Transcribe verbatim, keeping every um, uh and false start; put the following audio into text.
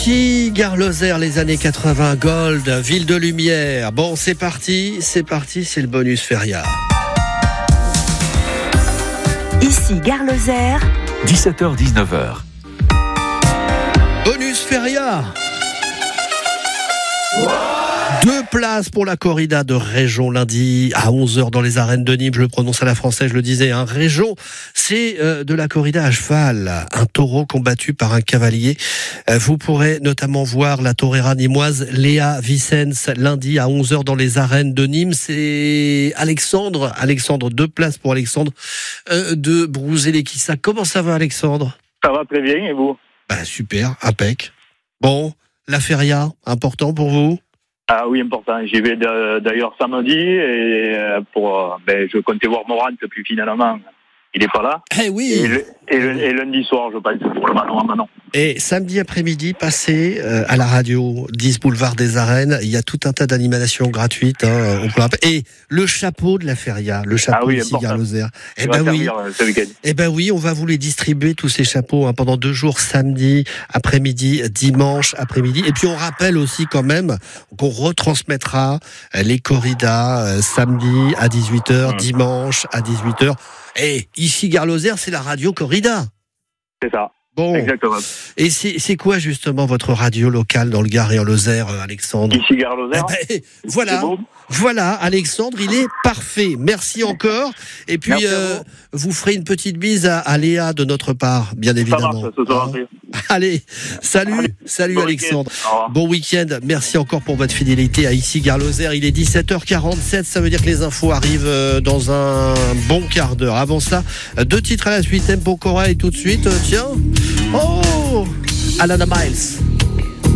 Ici, Gare Lozère, les années quatre-vingts, Gold, ville de lumière. Bon, c'est parti, c'est parti, c'est le bonus Feria. Ici, Gare Lozère, dix-sept heures dix-neuf heures. Bonus Feria. Deux places pour la corrida de Réjon lundi à onze heures dans les arènes de Nîmes. Je le prononce à la française, je le disais. Hein. Réjon, c'est euh, de la corrida à cheval. Un taureau combattu par un cavalier. Euh, vous pourrez notamment voir la torera nîmoise Léa Vicens lundi à onze heures dans les arènes de Nîmes. C'est Alexandre. Alexandre, deux places pour Alexandre euh, de Brouzer-les-Quissas. Comment ça va, Alexandre ? Ça va très bien, et vous ? Bah, super, impec. Bon, la feria, important pour vous ? Ah oui, important. J'y vais d'ailleurs samedi et pour, ben, je comptais voir Morant, puis finalement, il n'est pas là. Eh oui. Et, le, et, le, et lundi soir, je pense, pour le Manon à Manon. Et samedi après-midi, passé euh, à la radio dix boulevard des Arènes, il y a tout un tas d'animations gratuites. Hein, on peut... Et le chapeau de la feria, le chapeau ah oui, ici, Gare Lozère. Eh ben oui. Ce week-end. Eh ben oui, on va vous les distribuer tous ces chapeaux hein, pendant deux jours, samedi après-midi, dimanche après-midi. Et puis on rappelle aussi quand même qu'on retransmettra les corridas euh, samedi à dix-huit heures, mmh. dimanche à dix-huit heures. Et ici, Gare Lozère, c'est la radio corrida. C'est ça. Bon. Exactement. Et c'est, c'est quoi justement votre radio locale dans le Gard et en Lozère, Alexandre ? Ici, Gare Lozère. Eh ben, voilà, voilà, Alexandre, il est parfait. Merci encore. Et puis, euh, vous ferez une petite bise à, à Léa de notre part, bien évidemment. Ça marche, ce soir. Hein ? Allez, salut, Allez, salut bon Alexandre. Week-end. Bon week-end. Merci encore pour votre fidélité à Ici Gare Lozère. Il est dix-sept heures quarante-sept. Ça veut dire que les infos arrivent dans un bon quart d'heure. Avant ça, deux titres à la suite. Tempo Cora et tout de suite, tiens. Oh, Alana Miles.